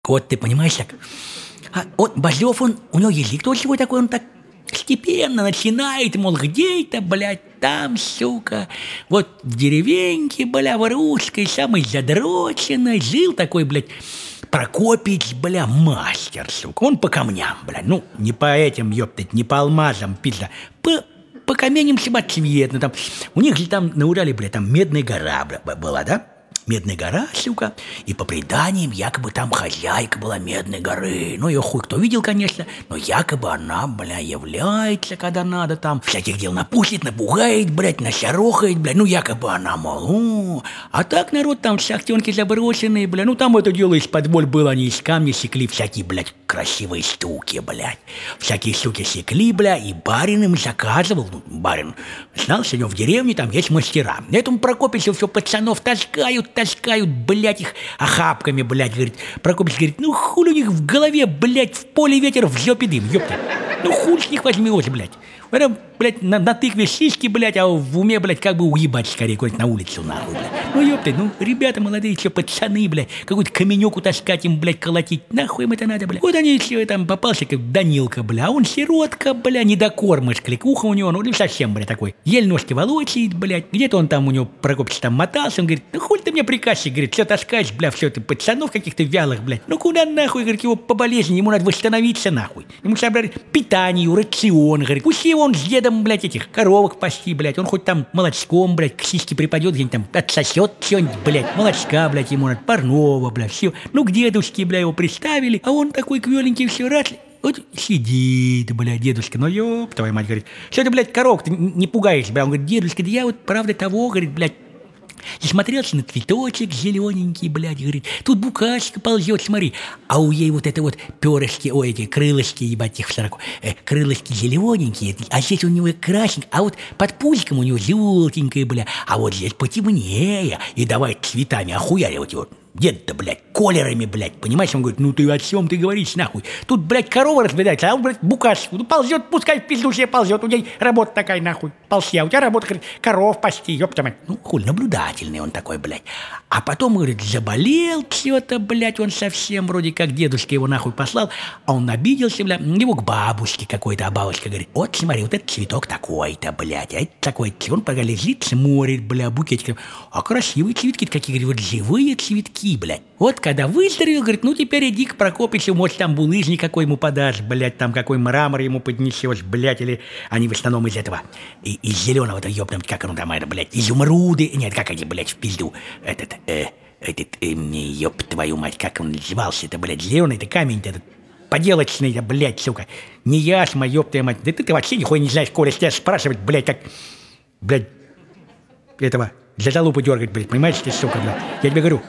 Вот ты понимаешь, так. Вот Базлёв, у него язык тоже свой такой, он так степенно начинает, мол, где это, блядь, там, сука, вот в деревеньке, бля, в русской, самой задроченной, жил такой, блядь, Прокопич, бля, мастер, сука. Он по камням, бля, ну, не по этим, ёптать, не по алмазам, пизда, по каменям самоцветно, там. У них же там на Урале, бля, там Медная гора была, да? Медная гора, сука, и по преданиям якобы там хозяйка была Медной горы. Ну, ее хуй кто видел, конечно, но якобы она, бля, является, когда надо там, всяких дел напустит, напугает, блядь, насорохает, блядь, ну, якобы она, мол, а так народ там шахтенки заброшенные, бля, ну, там это дело из-под боль было, они из камня секли всякие, блядь, красивые штуки, блядь, всякие штуки секли, бля, и барин им заказывал, ну, барин знал, что у него в деревне там есть мастера. Этому Прокопичу все пацанов таскают, блядь, их охапками, блядь, говорит. Прокопич говорит, ну хули у них в голове, блядь, в поле ветер, в жопе дым, ёпта. Ну хуй с них возьмешь, блядь. Прям, блядь, на тыкве сиськи, блядь, а в уме, блядь, как бы уебать скорее куда-нибудь на улицу, нахуй, блядь. Ну ёпта, ну ребята молодые, что пацаны, блядь, какой-то каменёк таскать им, блядь, колотить, нахуй им это надо, блядь. Вот они все там попался, как Данилка, бля, а он сиротка, бля, недокормыш, кликуха у него, ну совсем, бля, такой. Еле ножки волочит, блядь, где-то он там у него, Прокопич, там мотался, он говорит, ну хуй ты мне приказчик, говорит, все таскаешь, бля, все ты пацанов каких-то вялых, блядь. Ну куда нахуй, говорит, его по болезни, ему надо восстановиться, нахуй. Ему собрать питание, рацион, говорит, пусть он с дедом, блядь, этих коровок пасти, блядь, он хоть там молочком, блядь, к сиське припадет, где-нибудь там отсосет что-нибудь, блядь, молочка, блядь, ему надо, парного, блядь, все. Ну к дедушке, бля, его приставили, а он такой квеленький все раз, вот сидит, блядь, дедушка, ну ёб твою мать, говорит, что ты, блядь, коровок-то не пугаешь, бля, он говорит, дедушка, да я вот правда того, говорит, блядь, засмотрелся на цветочек зелененький, блядь, говорит, тут букашка ползет, смотри, а у ей вот это вот перышки, ой, эти крылышки, ебать их в сороку, крылышки зелененькие, а здесь у него красненькие, а вот под пузиком у него желтенькое, бля, а вот здесь потемнее, и давай цветами охуяривать его. Дед-то, блядь, колерами, блядь, понимаешь? Он говорит, ну ты о чем ты говоришь, нахуй? Тут, блядь, корова разбирается, а он, блядь, букашку. Ну ползет, пускай в пизду себе ползет, у ней работа такая, нахуй, ползя. У тебя работа, говорит, коров пасти, ёпта мать. Ну, хуй, наблюдательный он такой, блядь. А потом, говорит, заболел что-то, блядь, он совсем вроде как дедушка его нахуй послал, а он обиделся, блядь, его к бабушке какой-то, а бабушка говорит, вот смотри, вот этот цветок такой-то, блядь, а это такой, он пока лежит, смотрит, бля, букетиком, а красивые цветки какие, говорит, вот живые цветки, блядь. Вот когда выздоровел, говорит, ну теперь иди к Прокопичу, может там булыжник какой ему подашь, блядь, там какой мрамор ему поднесешь, блядь, или они в основном из этого, из зеленого-то, ёбном, как он там, это, блядь, изумруды, нет, как они, блядь, в пизду, ёб твою мать, как он назывался-то, блядь, зеленый-то камень-то, этот, поделочный, блядь, сука, не яшма, ёб твою мать, да ты вообще нихуя не знаешь, Коля, тебя спрашивать, блядь, как, блядь, этого, за залупу дергать, блядь, понимаешь, ты, сука, блядь, я тебе говорю,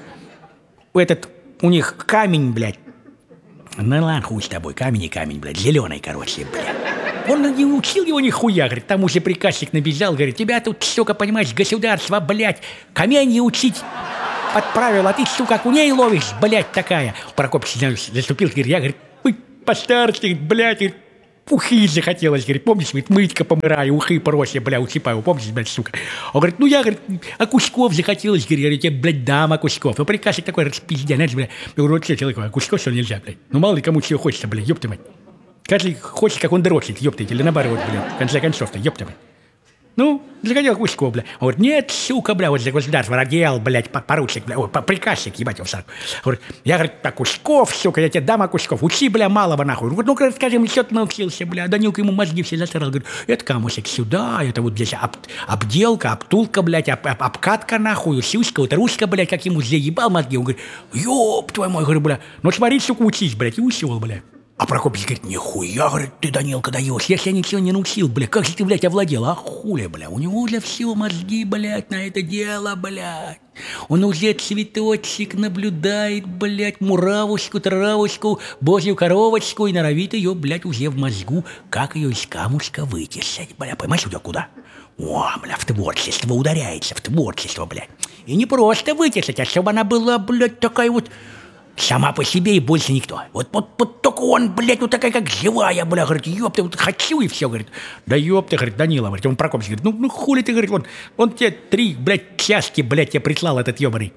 у них камень, блядь. Ну ладно, хуй с тобой, камень и камень, блядь, зеленый, короче, блядь. Он не учил его нихуя, говорит, тому же приказчик набежал, говорит, тебя тут, сука, понимаешь, государство, блядь, камень учить подправил, а ты, сука, окуней ловишь, блядь, такая. Прокопич заступил, говорит, я, говорит, постарше, блядь, говорит, ухи захотелось, говорит, помнишь, говорит, мытька помираю, ухи проще, бля, усыпаю, помнишь, блядь, сука. Он говорит, ну я, говорит, окушков захотелось, говорит, я тебе, блядь, дам окушков. Ну приказчик такой распиздя, знаешь, блядь, я говорю, вот что, человек, окушков, что нельзя, блядь. Ну мало ли кому чего хочется, блядь, ёпта мать. Каждый хочет, как он дрочит, ёпта, или наоборот, блядь, в конце концов-то, ёпта мать. Ну, захотел окушков, блядь. Он говорит, нет, сука, бля, вот за государство, родил, блядь, поручик, бля, ой, приказчик, ебать его в сарку. Говорит, я, говорит, окушков, сука, я тебе дам окушков, учи, бля, малого нахуй. Вот, ну-ка, расскажи мне, что ты научился, бля. Данилка ему мозги все засрал, говорит, это камушек сюда, это вот здесь обделка, обтулка, блядь, обкатка, нахуй, сюська, вот ручка, блядь, как ему заебал мозги. Он говорит, ёб твою мать, говорю, бля, ну смотри, сука, учись, блядь, и усил, бля. А Прокопич говорит, нихуя, говорит, ты, Данилка, даешь, если я ничего не научил, бля, как же ты, блядь, овладел, а хули, бля, у него уже все мозги, блядь, на это дело, блядь. Он уже цветочек наблюдает, блядь, муравушку, травушку, божью коровочку и норовит ее, блядь, уже в мозгу, как ее из камушка вытесать, бля, понимаешь, у тебя куда? О, бля, в творчество ударяется, в творчество, блядь. И не просто вытесать, а чтобы она была, блядь, такая вот... Сама по себе и больше никто. Вот только он, блядь, вот такая, как живая, бля, говорит, ёпта, вот хочу и все, говорит. Да ёпта, говорит, Данила, говорит, он Прокопич, говорит, ну хули ты, говорит, он тебе 3, блядь, чашки, блядь, тебе прислал этот ёбаный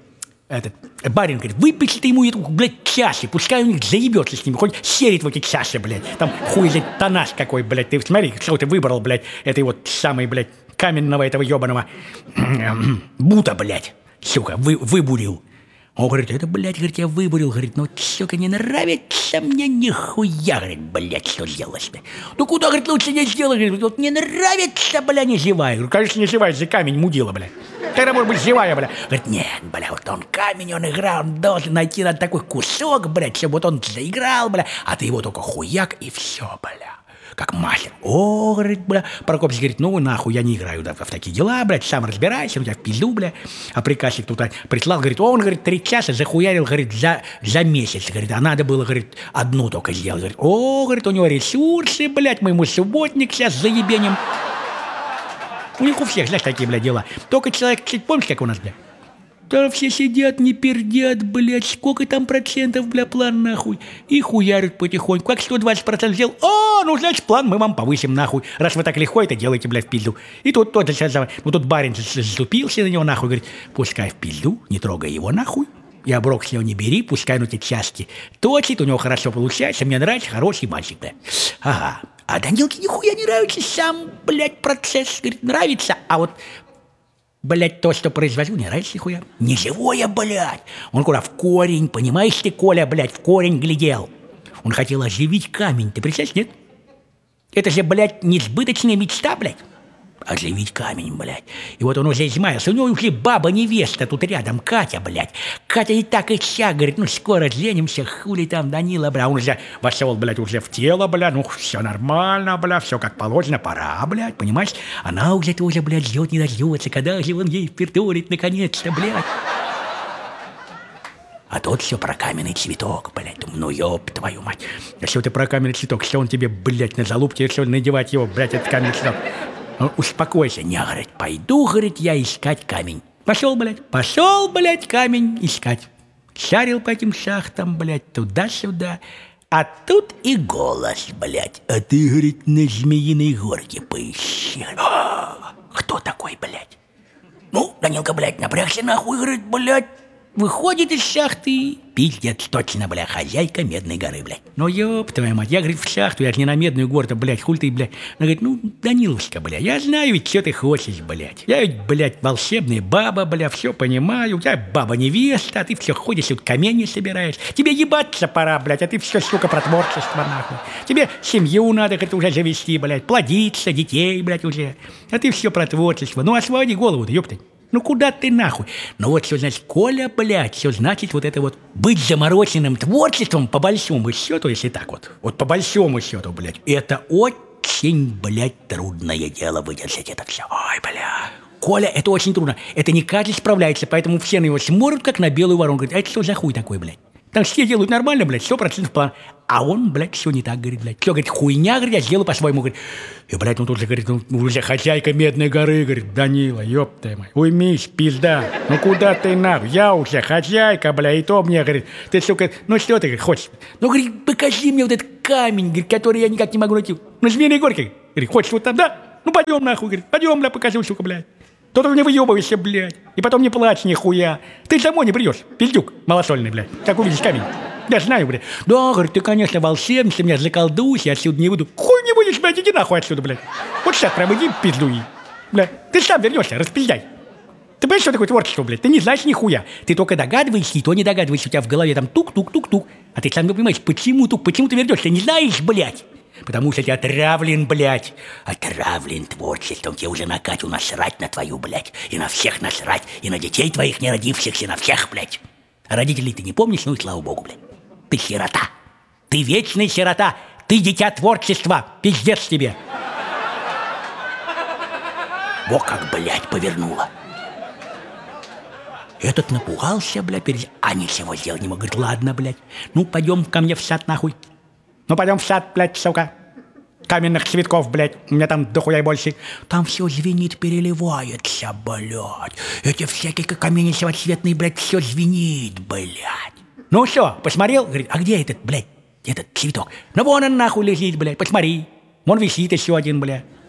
этот барин говорит, выпейте ты ему эту, блядь, чаши, пускай у них заебется с ними, хоть серит в эти чаши, блядь. Там хуй, блядь, тонаж какой, блядь. Ты смотри, что ты выбрал, блядь, этой вот самой, блядь, каменного этого ебаного бута, блядь, сука, выбурил. Он говорит, это, блядь, говорит, я выбурил, говорит, ну, сука, не нравится мне нихуя, говорит, блядь, что сделать-то? Ну, куда, говорит, лучше не сделай, говорит, вот не нравится, бля, не зевай. Говорю, конечно, не зевай, за камень мудила, бля. Тогда, может быть, зевая, бля. Говорит, нет, бля, вот он камень, он играл, он должен найти на такой кусок, блядь, чтобы вот он заиграл, бля, а ты его только хуяк, и все, бля. Как мастер. О, говорит, бля. Прокопьевич говорит, ну нахуй, я не играю в такие дела, блядь, сам разбирайся, у тебя в пизду, бля. А приказчик тут прислал, говорит, он, говорит, 3 часа захуярил, говорит, за месяц, говорит, а надо было, говорит, одну только сделать. Говорит, о, говорит, у него ресурсы, блядь, мы ему субботник сейчас заебеним. У них у всех, знаешь, такие, блядь, дела. Только человек, помнишь, как у нас, блядь? Там все сидят, не пердят, блядь, сколько там процентов, бля, план, нахуй. И хуярят потихоньку. Как 120% сделал, ну, значит, план мы вам повысим, нахуй. Раз вы так легко это делаете, бля, в пизду. И тут тот же, ну, тут барин заступился на него, нахуй, говорит, пускай в пизду, не трогай его, нахуй. И оброк с него не бери, пускай, ну, эти части точит, у него хорошо получается, мне нравится, хороший мальчик, бля. Ага. А Данилке нихуя не нравится сам, блядь, процесс, говорит, нравится, а вот... Блядь, то, что производил, не нравится нихуя. Не живое, блядь. Он куда в корень, понимаешь ты, Коля, блядь, в корень глядел. Он хотел оживить камень, ты представляешь, нет? Это же, блядь, несбыточная мечта, блядь. Оживить камень, блядь. И вот он уже измаялся. У него уже баба-невеста тут рядом, Катя, блядь. Катя и так и сяк, говорит, ну скоро женимся, хули там, Данила, бля. Он уже вошел, блядь, уже в тело, бля. Ну все нормально, бля, все как положено, пора, блядь, понимаешь? Она уже тоже, блядь, ждет, не дождется, когда же он ей впертурит наконец-то, блядь. А тот все про каменный цветок, блядь. Думаю, ну ёб твою мать. А что ты про каменный цветок? Что он тебе, блядь, на залупке, что надевать его, блядь, этот каменный цветок? Ну, успокойся. Не, говорит, пойду, говорит, я искать камень. Пошел, блядь, камень искать. Шарил по этим шахтам, блядь, туда-сюда. А тут и голос, блядь. А ты, говорит, на Змеиной горке поищи. Кто такой, блядь? Ну, Данилка, блядь, напрягся нахуй, говорит, блядь. Выходит из шахты, пиздец, точно, бля, хозяйка Медной горы, блядь. Ну, ёб твою мать, я, говорит, в шахту, я же не на Медную гору-то, блядь, хуль ты, блядь. Она говорит, ну, Даниловска, бля, я знаю ведь, что ты хочешь, блядь. Я ведь, блядь, волшебная баба, бля, все понимаю, у тебя баба-невеста, а ты все ходишь, тут камень собираешь. Тебе ебаться пора, блядь, а ты все, сука, про творчество, нахуй. Тебе семью надо, говорит, уже завести, блядь, плодиться, детей, блядь, уже. А ты все про творчество. Ну, освободи голову-то, ёпта. Ну куда ты нахуй? Ну вот все значит, Коля, блядь, все значит вот это вот быть замороченным творчеством по большому счету, если так вот. Вот по большому счету, блядь, это очень, блядь, трудное дело выдержать это все. Ой, бля. Коля, это очень трудно. Это не каждый справляется, поэтому все на него смотрят, как на белую воронку. Говорят, а это что за хуй такой, блядь? Там все делают нормально, блядь, 100% план. А он, блядь, все не так, говорит, блядь. Все, говорит, хуйня, говорит, я сделаю по-своему, говорит. И, блядь, он тут же, говорит, ну, уже хозяйка Медной горы, говорит, Данила, ёб ты мой, уймись, пизда, ну куда ты нахуй, я уже хозяйка, блядь, и то мне, говорит, ты, сука, ну что ты, говорит, хочешь? Ну, говорит, покажи мне вот этот камень, говорит, который я никак не могу найти. На Змеиной горке, говорит, хочешь вот там, да? Ну, пойдем нахуй, говорит, пойдем, блядь, покажи, сука, блядь. То-то не выебывайся, блядь, и потом не плачь нихуя. Ты домой не придешь, пиздюк малосольный, блядь, как увидишь камень. Я знаю, блядь. Да, говорит, ты, конечно, волшебник, ты меня заколдуешь, я отсюда не выйду. Хуй не будешь, блядь, иди нахуй отсюда, блядь. Вот сейчас прям иди пиздуй. Блядь, ты сам вернешься, распиздай. Ты понимаешь, что такое творчество, блядь? Ты не знаешь нихуя. Ты только догадываешься, и то не догадываешься. У тебя в голове там тук-тук-тук-тук. А ты сам не понимаешь, почему тук, почему ты вернешься? Не знаешь, блядь. Потому что ты отравлен, блядь. Отравлен творчеством. Тебе уже на Катю насрать на твою, блядь. И на всех насрать. И на детей твоих не родившихся, на всех, блядь. А родителей ты не помнишь? Ну и слава богу, блядь. Ты сирота. Ты вечный сирота. Ты дитя творчества. Пиздец тебе. Во как, блядь, повернула. Этот напугался, блядь, а ничего сделать не мог. Говорит, ладно, блядь. Ну, пойдем ко мне в сад, нахуй. Ну, пойдем в сад, блядь, сука. Каменных цветков, блядь. У меня там дохуя больше. Там все звенит, переливается, блядь. Эти всякие камни самоцветные, блядь, все звенит, блядь. Ну что, посмотрел? Говорит, а где этот, блядь, этот цветок? Ну, вон он нахуй лежит, блядь, посмотри. Вон висит еще один, блядь.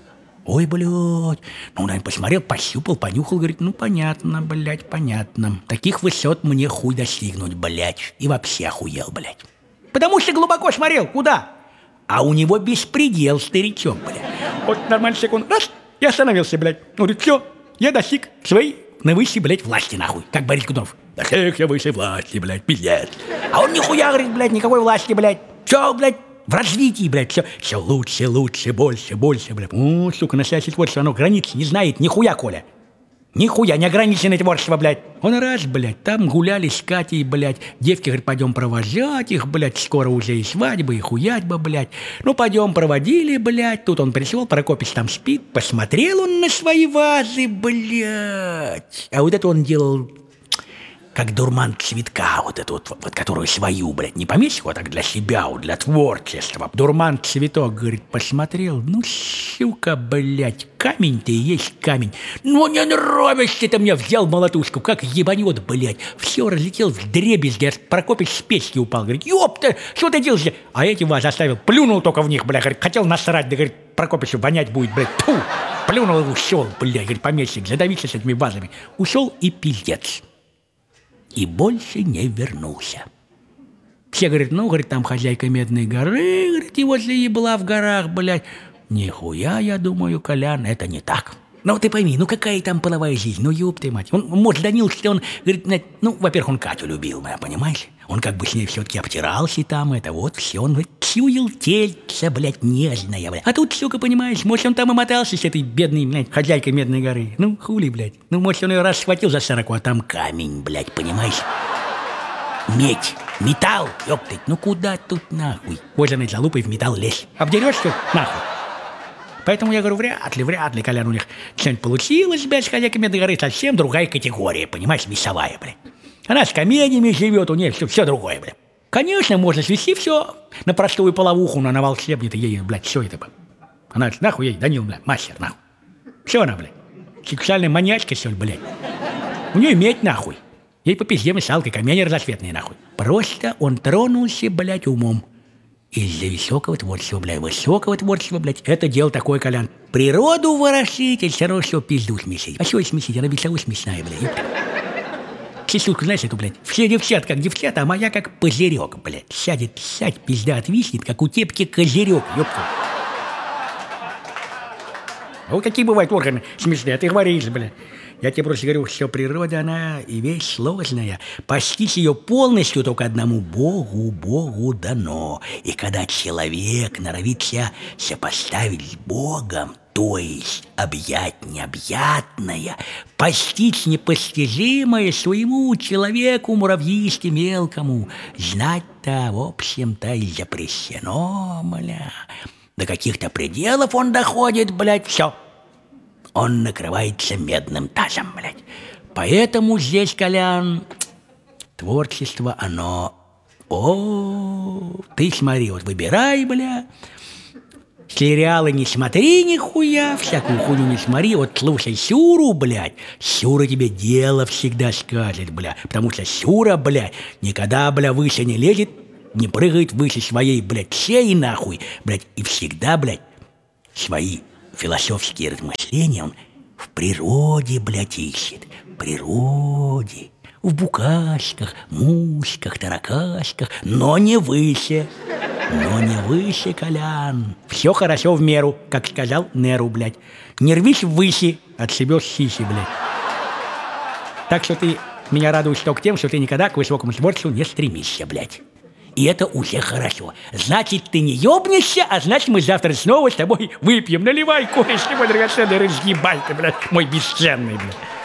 Ой, блядь. Ну, он посмотрел, пощупал, понюхал, говорит, ну, понятно, блядь, понятно. Таких высот мне хуй достигнуть, блядь. И вообще охуел, блядь. Потому что глубоко смотрел, куда? А у него беспредел, старичок, блядь. Вот нормально секунд, раз, и остановился, блядь. Он говорит, все, я достиг своей наивысшей, блядь, власти, нахуй. Как Борис Годунов. Достиг я высшей власти, блядь, пиздец. А он нихуя, говорит, блядь, никакой власти, блядь. Все, блядь, в развитии, блядь, все лучше, лучше, больше, больше, блядь. О, сука, настоящее творчество, оно границ не знает, нихуя, Коля. Нихуя, неограниченное творчество, блядь. Он раз, блядь, там гуляли с Катей, блядь. Девки, говорит, пойдем провожать их, блядь. Скоро уже и свадьба, и хуятьба, блядь. Ну, пойдем проводили, блядь. Тут он пришел, Прокопич там спит. Посмотрел он на свои вазы, блядь. А вот это он делал... как дурман цветка, вот эту вот которую свою, блядь, не помесил, а так для себя, вот для творчества. Дурман цветок, говорит, посмотрел, ну, сука, блядь, камень-то и есть камень. Ну, не нравишься ты мне, взял молотушку, как ебанет, блядь. Все разлетел в дребезги, аж Прокопич с печки упал, говорит, ёпта, что ты делаешь? А эти вазы оставил, плюнул только в них, блядь, говорит, хотел насрать, да, говорит, Прокопичу вонять будет, блядь, тьфу. Плюнул и ушел, блядь, говорит, помещик, задавился с этими вазами. Ушел и пиздец. И больше не вернулся. Все говорят, ну, говорит, там хозяйка Медной горы, говорит, его заебла в горах, блядь. Нихуя, я думаю, Колян, это не так. Ну, ты пойми, ну, какая там половая жизнь, ну, ёб ты мать. Он, может, Данил, что он, говорит, ну, во-первых, он Катю любил, понимаешь? Он как бы с ней все-таки обтирался там, это вот, все, он, говорит, чуял тельце, блядь, нежное, блядь. А тут, сука, понимаешь, может, он там и мотался с этой бедной, блядь, хозяйкой Медной горы. Ну, хули, блядь. Ну, может, он ее раз схватил за сороку, а там камень, блядь, понимаешь? Медь, металл, ёптать, ну куда тут нахуй? Кожаной залупой в металл лезь. Обдерешься, нахуй. Поэтому я говорю, вряд ли, Колян, у них что-нибудь получилось, блядь, с хозяйкой Медной горы, совсем другая категория, понимаешь, весовая, блядь. Она с каменями живет, у нее все другое, блядь. Конечно, можно свести все на простую половуху, но на волшебнице ей, блядь, все это, блядь. Она, нахуй ей, Данил, блядь, мастер, нахуй. Все она, блядь. Сексуальная маньячка, все, блядь. У нее медь, нахуй. Ей по пизде мешалкой, камни разноцветные, нахуй. Просто он тронулся, блядь, умом. Из-за высокого творчества, блядь, это дело такое, Колян. Природу ворошить, и все равно все пизду смесить. А что смесить? Она весело смешная, блядь. Чесутку, знаешь, эту, блядь, все девчат как девчата, а моя как пузырек, блядь. Сядет, пизда отвиснет, как у тепки козырек, ёпта. А вот какие бывают органы смешные, а ты говоришь, блядь. Я тебе просто говорю, что природа, она и вещь сложная. Постичь ее полностью только одному Богу дано. И когда человек норовится сопоставить с Богом, то есть объять необъятное, постичь непостижимое своему человеку, муравьисте мелкому, знать-то, в общем-то, и запрещено, бля. До каких-то пределов он доходит, блядь, все. Он накрывается медным тазом, блядь. Поэтому здесь, Колян, творчество, оно... ты смотри, вот выбирай, бля. Сериалы не смотри нихуя, всякую хуйню не смотри. Вот слушай Сюру, блядь. Сюра тебе дело всегда скажет, бля. Потому что Сюра, блядь, никогда, бля, выше не лезет, не прыгает выше своей, блядь, шеи нахуй, блядь. И всегда, блядь, свои философские размышления он в природе, блядь, ищет. В природе. В букашках, мушках, таракашках. Но не выше. Колян. Все хорошо в меру, как сказал Неру, блядь. Не рвись ввыси, отшибешь сиси, блядь. Так что ты меня радуешь только тем, что ты никогда к высокому творчеству не стремишься, блядь. И это уже хорошо. Значит, ты не ёбнешься, а значит, мы завтра снова с тобой выпьем. Наливай, кореш, мой драгоценный, разъебай ты, блядь, мой бесценный, блядь.